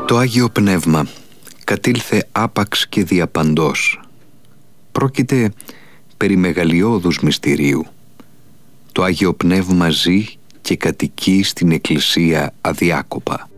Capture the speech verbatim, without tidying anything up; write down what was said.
Το Άγιο Πνεύμα κατήλθε άπαξ και διαπαντός. Πρόκειται περί μεγαλειώδους μυστηρίου. Το Άγιο Πνεύμα ζει και κατοικεί στην Εκκλησία αδιάκοπα.